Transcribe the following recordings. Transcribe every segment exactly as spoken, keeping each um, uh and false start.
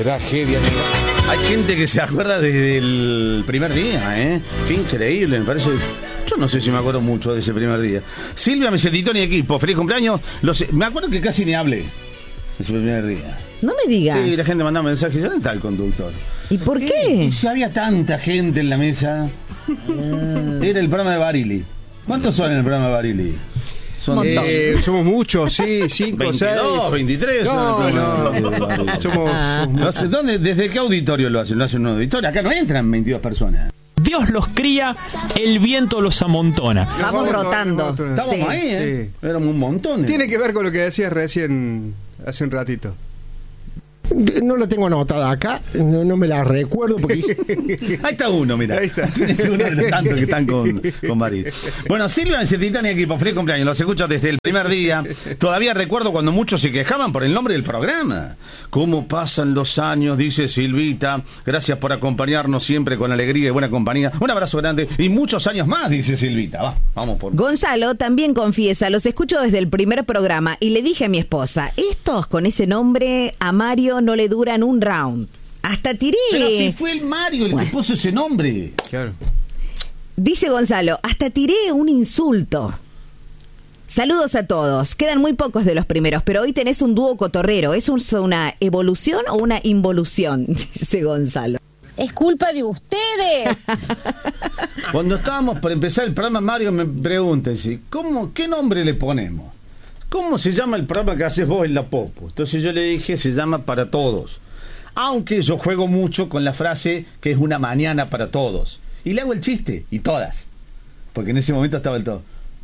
será heavy. Hay gente que se acuerda desde el primer día, ¿eh? Qué increíble, me parece. Yo no sé si me acuerdo mucho de ese primer día. Silvia me sentó en equipo, feliz cumpleaños. Los, me acuerdo que casi ni hablé ese primer día. No me digas. Sí, la gente mandaba mensajes. ¿Dónde está el conductor? ¿Y por qué? qué? Y si había tanta gente en la mesa. Era el programa de Barili. ¿Cuántos son en el programa de Barili? Son eh, somos muchos, sí, cinco, seis. veintidós, veintitrés. No, no, no. Somos, somos no sé, ¿dónde, ¿desde qué auditorio lo hacen? ¿Lo hacen un auditorio? Acá no entran veintidós personas. Dios los cría, el viento los amontona. Vamos, vamos rotando. Estábamos sí. ahí, ¿eh? Sí. Éramos un montón. ¿eh? Tiene que ver con lo que decías recién, hace un ratito. No la tengo anotada acá, no, no me la recuerdo porque... Ahí está uno, mira. Ahí está. Es uno de los tantos que están con, con Baril. Bueno, Silvia en Titania equipo, feliz cumpleaños, los escucho desde el primer día. Todavía recuerdo cuando muchos se quejaban por el nombre del programa. ¿Cómo pasan los años? Dice Silvita. Gracias por acompañarnos siempre con alegría y buena compañía. Un abrazo grande y muchos años más, dice Silvita. Va, vamos por... Gonzalo también confiesa, los escucho desde el primer programa y le dije a mi esposa, estos con ese nombre a Mario no le duran un round. Hasta tiré. Pero si fue el Mario el bueno. que puso ese nombre. Claro. Dice Gonzalo, hasta tiré un insulto. Saludos a todos. Quedan muy pocos de los primeros, pero hoy tenés un dúo cotorrero. ¿Es una evolución o una involución? Dice Gonzalo. Es culpa de ustedes. Cuando estábamos por empezar el programa, Mario me pregunta, ¿cómo, ¿qué nombre le ponemos? ¿Cómo se llama el programa que haces vos en la Popo? Entonces yo le dije, se llama Para Todos. Aunque yo juego mucho con la frase que es una mañana para todos. Y le hago el chiste, y todas. Porque en ese momento estaba el todo.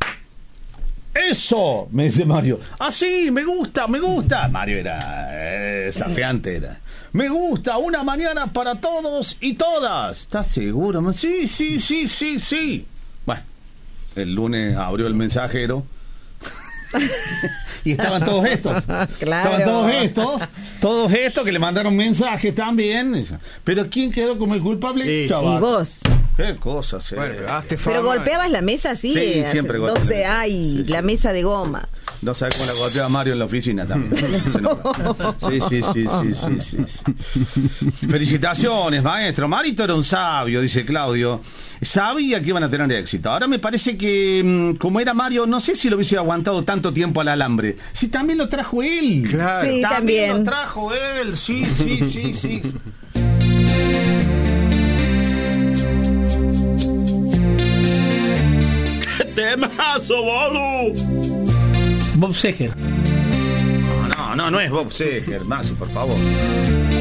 ¡Eso! Me dice Mario. ¡Ah, sí! ¡Me gusta! ¡Me gusta! Mario era... Eh, desafiante era. ¡Me gusta! ¡Una mañana para todos y todas! ¿Estás seguro? Sí, sí, sí, sí, sí. Bueno, el lunes abrió el mensajero. Y estaban todos estos claro. Estaban todos estos Todos estos que le mandaron mensajes también. Pero ¿quién quedó como el culpable? Sí. Y vos. Qué cosas, eh. Bueno, pero golpeabas la mesa así. Sí, siempre golpeaba. doce A y sí, sí. la mesa de goma. No sabes cómo la golpeaba Mario en la oficina también. Sí, sí, sí, sí, sí, sí, sí. Felicitaciones, maestro. Marito era un sabio, dice Claudio. Sabía que iban a tener éxito. Ahora me parece que, como era Mario, no sé si lo hubiese aguantado tanto tiempo al alambre. Sí, también lo trajo él. Claro. Sí, también, también lo trajo él. Sí, sí, sí, sí. ¡Qué temazo, boludo! Bob Seger. No, no, no, no es Bob Seger, Maxi, por favor.